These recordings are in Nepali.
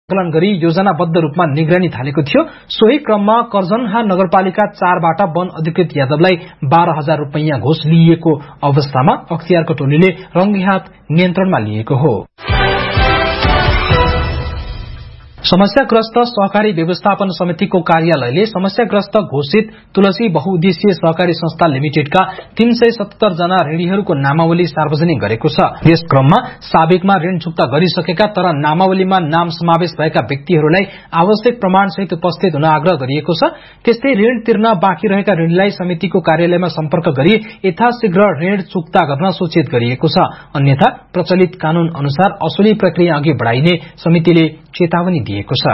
आकलन गरी योजनाबद्ध रूपमा निगरानी थालेको थियो। सोही क्रममा कर्जनहा नगरपालिका 4 बाट वन अधिकृत यादवलाई 12,000 रुपैयाँ घुस लिएको अवस्थामा अख्तियारको टोलीले रंगेहात नियन्त्रणमा लिएको हो। समस्याग्रस्त सहकारी व्यवस्थापन समितिको कार्यालयले समस्याग्रस्त घोषित तुलसी बहुउद्देश्यीय सहकारी संस्था लिमिटेडका 377 जना ऋणीहरूको नामावली सार्वजनिक गरेको छ। यस क्रममा साबिकमा ऋण चुक्ता गरिसकेका तर नामावलीमा नाम समावेश भएका व्यक्तिहरूलाई आवश्यक प्रमाणसहित उपस्थित हुन आग्रह गरिएको छ। त्यस्तै ऋण तिर्न बाँकी रहेका ऋणीलाई समितिको कार्यालयमा सम्पर्क गरी यथाशीघ्र ऋण चुक्ता गर्न सूचित गरिएको छ। अन्यथा प्रचलित कानून अनुसार असुली प्रक्रिया अघि बढाइने समितिले चेतावनी दिएको छ।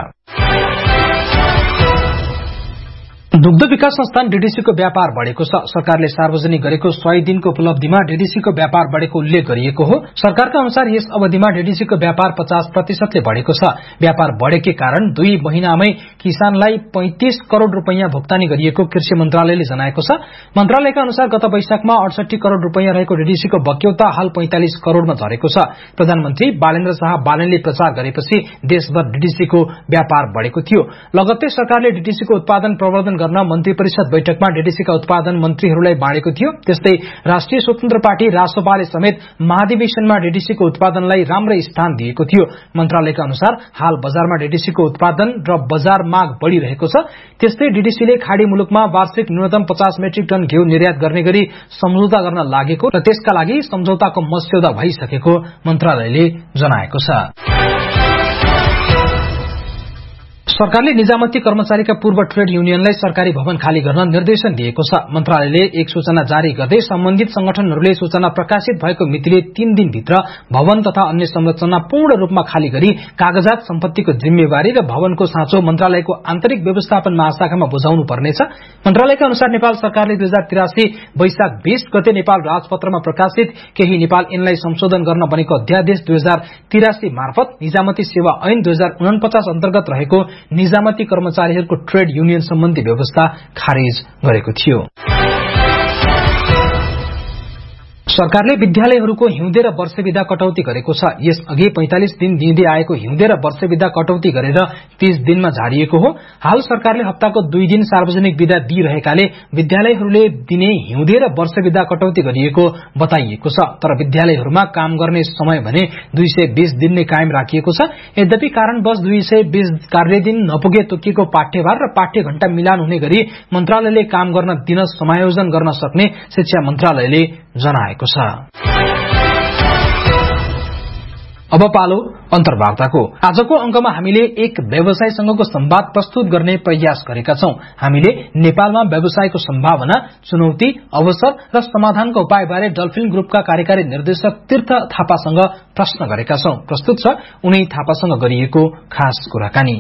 दुग्ध विकास संस्थान डीडीसीको व्यापार बढ़ेको छ। सरकारले सार्वजनिक गरेको 100 दिनको उपलब्धिमा डीडीसीको व्यापार बढ़ेको उल्लेख गरिएको हो। सरकारका अनुसार यस अवधिमा डीडीसीको व्यापार 50% ले बढ़ेको छ। व्यापार बढ़ेकै कारण 2 महिनामै किसानलाई 35 करोड़ रुपैयाँ भुक्तानी गरिएको कृषि मन्त्रालयले जनाएको छ। मन्त्रालयका अनुसार गत वैशाखमा 68 करोड़ रुपैयाँ रहेको डीडीसीको बक्यौता हाल 45 करोड़मा झरेको छ। प्रधानमन्त्री बालेन्द्र शाह बालेनले प्रचार गरेपछि देशभर डीडीसीको व्यापार बढ़ेको थियो। लगत्तै सरकारले डीडीसीको उत्पादन प्रवर्धन गर्न मन्त्री परिषद बैठकमा डीडीसीका उत्पादन मन्त्रीहरूलाई बाँडेको थियो। त्यस्तै राष्ट्रिय स्वतन्त्र पार्टी रासोपाले समेत महाधिवेशनमा डीडीसीको उत्पादनलाई राम्रै स्थान दिएको थियो। मन्त्रालयका अनुसार हाल बजारमा डीडीसीको उत्पादन र बजार माग बढ़िरहेको छ। त्यस्तै डीडीसीले खाड़ी मुलुकमा वार्षिक न्यूनतम 50 मेट्रिक टन घिउ निर्यात गर्ने गरी सम्झौता गर्न लागेको र त्यसका लागि सम्झौताको मस्यौदा भइसकेको मन्त्रालयले जनाएको छ। सरकारले निजामती कर्मचारीका पूर्व ट्रेड युनियनलाई सरकारी भवन खाली गर्न निर्देशन दिएको छ। मन्त्रालयले एक सूचना जारी गर्दै सम्बन्धित संगठनहरूले सूचना प्रकाशित भएको मितिले 3 दिनभित्र भवन तथा अन्य संरचना पूर्ण रूपमा खाली गरी कागजात सम्पत्तिको जिम्मेवारी र भवनको साँचो मन्त्रालयको आन्तरिक व्यवस्थापन महाशाखामा बुझाउनु पर्नेछ। मन्त्रालयका अनुसार नेपाल सरकारले 2083 वैशाख 20 गते नेपाल राजपत्रमा प्रकाशित केही नेपाल ऐनलाई संशोधन गर्न बनेको अध्यादेश 2083 मार्फत निजामती सेवा ऐन 2049 अन्तर्गत रहेको निजामती कर्मचारीहरूको ट्रेड युनियन सम्बन्धी व्यवस्था खारेज गरेको थियो। सरकारले विद्यालयहरूको हिउँदे र वर्षे बिदा कटौती गरेको छ। यस अघि 45 दिन दिँदै आएको हिउँदे र वर्षे बिदा कटौती गरेर 30 दिनमा झारिएको हो। हाल सरकारले हप्ताको 2 दिन सार्वजनिक बिदा दिइरहेकाले विद्यालयहरूले दिने हिउँदे र वर्षे बिदा कटौती गरिएको बताइएको छ। तर विद्यालयहरूमा काम गर्ने समय भने 220 दिन नै कायम राखिएको छ। यद्यपि कारणवश 220 कार्यदिन नपुगे तोकिएको पाठ्यभार र पाठ्य घण्टा मिलान हुने गरी मन्त्रालयले काम गर्न दिन समायोजन गर्न सक्ने शिक्षा मन्त्रालयले जनाएको छ। अब पालो अन्तर्वार्ताको। आजको अंकमा हामीले एक व्यवसायसँगको संवाद प्रस्तुत गर्ने प्रयास गरेका छौं। हामीले नेपालमा व्यवसायको सम्भावना, चुनौती, अवसर र समाधानको उपायबारे डल्फिन ग्रुपका कार्यकारी निर्देशक तीर्थ थापासँग प्रश्न गरेका छौं। प्रस्तुत छ उनी थापासँग गरिएको खास कुराकानी।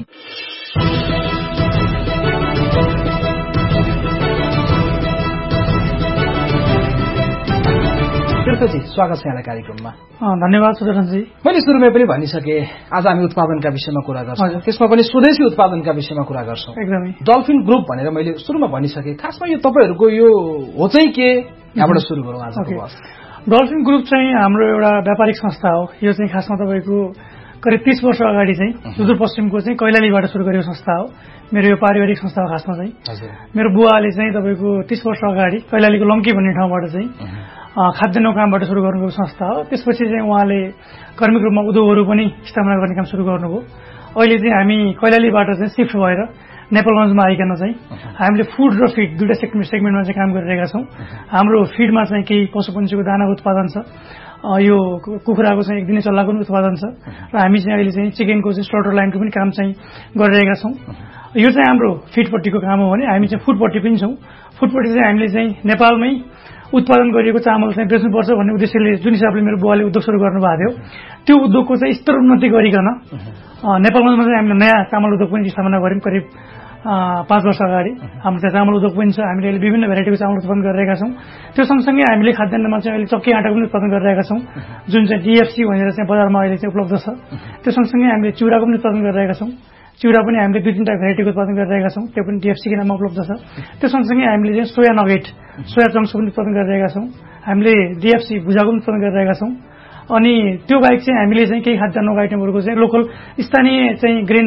तीर्थजी, स्वागत छ यहाँलाई कार्यक्रममा। धन्यवाद सुदर्शनजी। मैले सुरुमै पनि भनिसके आज हामी उत्पादनका विषयमा कुरा गर्छौं, त्यसमा पनि स्वदेशी उत्पादनका विषयमा कुरा गर्छौं। एकदमै डल्फिन ग्रुप भनेर मैले सुरुमा भनिसके। खासमा यो तपाईहरुको यो हो चाहिँ के, यहाँबाट सुरु गरौँ आजको बहस। डल्फिन ग्रुप चाहिँ हाम्रो एउटा व्यापारिक संस्था हो। यो चाहिँ खासमा तपाईको करिब 30 वर्ष अगाडि चाहिँ सुदूरपश्चिमको चाहिँ कैलालीबाट सुरु गरेको संस्था हो। मेरो यो पारिवारिक संस्था हो। खासमा चाहिँ मेरो बुवाले चाहिँ तपाईको 30 वर्ष अगाडि कैलालीको लम्की भन्ने ठाउँबाट चाहिँ खाद्यान्न कामबाट सुरु गर्नुभएको संस्था हो। त्यसपछि चाहिँ उहाँले कर्मिक रूपमा उद्योगहरू पनि स्थापना गर्ने काम सुरु गर्नुभयो। अहिले चाहिँ हामी कैलालीबाट चाहिँ शिफ्ट भएर नेपालगञ्जमा आइकन चाहिँ हामीले फुड र फिड दुईटा सेगमेन्टमा चाहिँ काम गरिरहेका छौं। हाम्रो फिडमा चाहिँ केही पशुपन्छीको दाना उत्पादन छ, यो कुखुराको चाहिँ एक दिने चल्लाको पनि उत्पादन छ र हामी चाहिँ अहिले चाहिँ चिकनको चाहिँ स्लटर लाइनको पनि काम चाहिँ गरिरहेका छौं। यो चाहिँ हाम्रो फिडपट्टिको काम हो भने हामी चाहिँ फुडपट्टि पनि छौं। फुडपट्टि चाहिँ हामीले चाहिँ नेपालमै उत्पादन गरिएको चामल चाहिँ बेच्नुपर्छ भन्ने उद्देश्यले जुन हिसाबले मेरो बुवाले उद्योग सुरु गर्नुभएको थियो, त्यो उद्योगको चाहिँ स्तर उन्नति गरिकन नेपालमा चाहिँ हामीले नयाँ चामल उद्योग पनि स्थापना गर्यौं। करिब 5 वर्ष अगाडि हाम्रो चाहिँ चामल उद्योग पनि छ। हामीले अहिले विभिन्न भेराइटीको चामल उत्पादन गरिरहेका छौं। त्यो सँगसँगै हामीले खाद्यान्नमा चाहिँ अहिले चक्की आटा पनि उत्पादन गरिरहेका छौं, जुन चाहिँ डीएफसी भनेर चाहिँ बजारमा अहिले चाहिँ उपलब्ध छ। त्यो सँगसँगै हामीले चिउराको पनि उत्पादन गरिरहेका छौं। चिउरा पनि हामीले 2-3टा भेराइटीको उत्पादन गरिरहेका छौं, त्यो पनि डीएफसी को नाममा उपलब्ध छ। त्यो सँगसँगै हामीले चाहिँ सोया नगेट, सोया चङ्क्स पनि उत्पादन गरिरहेका छौं। हामीले डीएफसी भुजाको पनि उत्पादन गरिरहेका छौं। अनि त्यो बाहेक चाहिँ हामीले चाहिँ केही खाद्यान्नको आइटमहरुको चाहिँ लोकल स्थानीय चाहिँ ग्रेन